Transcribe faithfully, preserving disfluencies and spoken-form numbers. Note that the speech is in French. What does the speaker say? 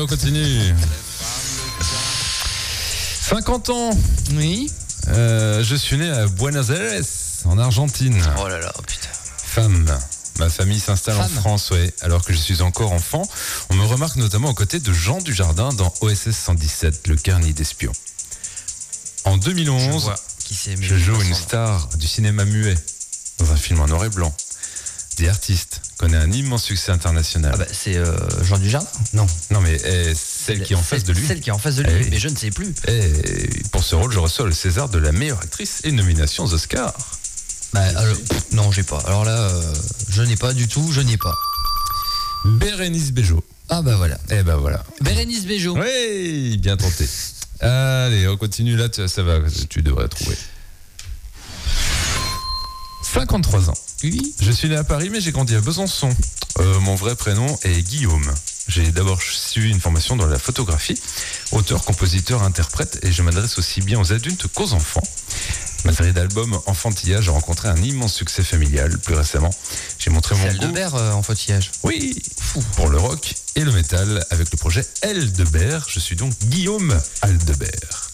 on continue. cinquante ans. Oui. Euh, je suis né à Buenos Aires, en Argentine. Oh là là, putain. Femme. Ma famille s'installe en Femme. France, ouais, alors que je suis encore enfant. On me remarque notamment aux côtés de Jean Dujardin dans O S S cent dix-sept, le carnet d'espion. En deux mille onze, Je vois qui c'est, mais je joue pas une son nom. star du cinéma muet dans un film en noir et blanc. The Artist connaît un immense succès international. Ah bah c'est euh, Jean Dujardin. Non. Non mais eh, celle qui est en face de lui. Celle qui est en face de lui, Eh oui. mais je ne sais plus. Et pour ce rôle, je reçois le César de la meilleure actrice et nomination aux Oscars. Bah alors, pff, non, j'ai pas. Alors là, euh, je n'ai pas du tout, je n'ai pas. Bérénice Bejo. Ah bah voilà. Eh ben voilà. Bérénice Bejo. Oui, bien tenté. Allez, on continue là, tu- ça va, tu devrais trouver. cinquante-trois ans. Oui. Je suis né à Paris, mais j'ai grandi à Besançon. Euh, mon vrai prénom est Guillaume. J'ai d'abord suivi une formation dans la photographie, auteur, compositeur, interprète, et je m'adresse aussi bien aux adultes qu'aux enfants. Ma série d'albums Enfantillage a rencontré un immense succès familial. Plus récemment, j'ai montré mon C'est goût. Aldebert euh, en fautillage. Oui, pour le rock et le métal avec le projet Aldebert. Je suis donc Guillaume Aldebert.